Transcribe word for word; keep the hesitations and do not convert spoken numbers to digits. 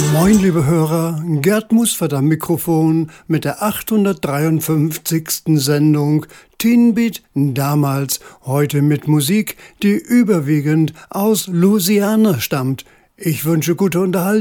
Moin, liebe Hörer, Gerd Musfert am Mikrofon mit der achthundertdreiundfünfzigsten Sendung Teen Beat damals, heute mit Musik, die überwiegend aus Louisiana stammt. Ich wünsche gute Unterhaltung.